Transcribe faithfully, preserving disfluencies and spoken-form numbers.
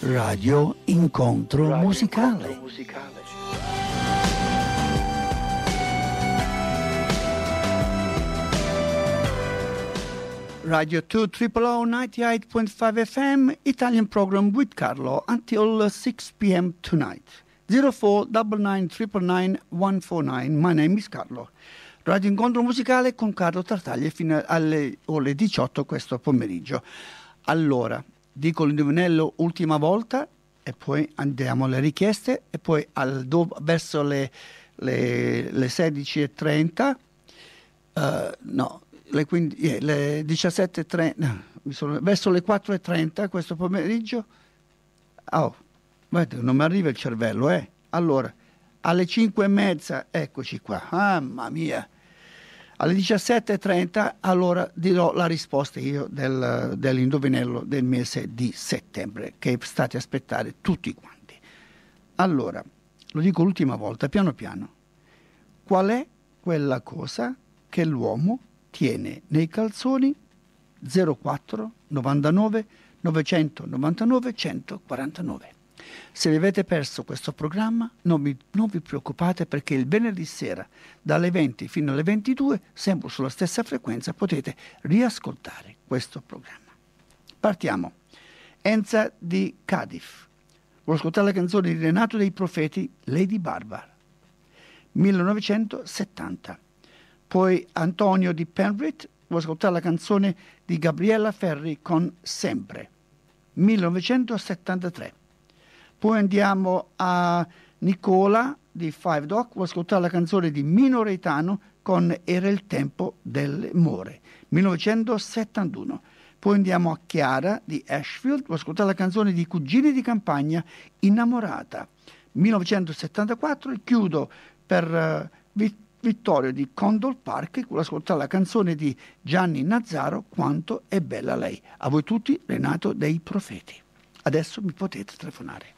Radio Incontro Radio Musicale. Incontro musicale. Radio two triple O ninety-eight point five F M, Italian program with Carlo until six p.m. tonight. zero four nine nine nine nine one four nine. My name is Carlo. Radio Incontro Musicale con Carlo Tartaglia fino alle ore diciotto questo pomeriggio. Allora, dico l'indovinello ultima volta e poi andiamo alle richieste e poi al, do, verso le, le, le sedici e trenta, uh, no, le, quindici, eh, le diciassette e trenta, no, mi sono, verso le quattro e trenta questo pomeriggio. Oh, guarda, non mi arriva il cervello, eh. Allora, alle cinque e mezza, eccoci qua, mamma mia. Alle diciassette e trenta allora dirò la risposta io del, dell'indovinello del mese di settembre, che state a aspettare tutti quanti. Allora, lo dico l'ultima volta, piano piano. Qual è quella cosa che l'uomo tiene nei calzoni? zero quattro novantanove novecentonovantanove centoquarantanove. Se vi avete perso questo programma, non vi, non vi preoccupate, perché il venerdì sera dalle venti fino alle ventidue, sempre sulla stessa frequenza, potete riascoltare questo programma. Partiamo. Enza di Cardiff. Vuoi ascoltare la canzone di Renato dei Profeti, Lady Barbara, millenovecentosettanta. Poi Antonio di Penrith. Vuoi ascoltare la canzone di Gabriella Ferri con Sempre, millenovecentosettantatré. Poi andiamo a Nicola di Five Dock, vuoi ascoltare la canzone di Mino Reitano con Era il tempo delle more, millenovecentosettantuno. Poi andiamo a Chiara di Ashfield, vuoi ascoltare la canzone di Cugini di Campagna, Innamorata, millenovecentosettantaquattro. E chiudo per uh, Vittorio di Condell Park, vuoi ascoltare la canzone di Gianni Nazzaro, Quanto è bella lei. A voi tutti, Renato dei Profeti. Adesso mi potete telefonare.